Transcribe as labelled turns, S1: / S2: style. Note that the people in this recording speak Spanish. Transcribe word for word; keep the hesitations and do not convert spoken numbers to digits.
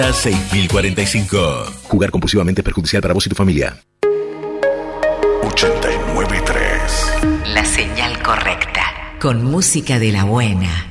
S1: seis mil cuarenta y cinco. Jugar compulsivamente es perjudicial para vos y tu familia.
S2: ochenta y nueve punto tres.
S3: La señal correcta. Con música de la buena.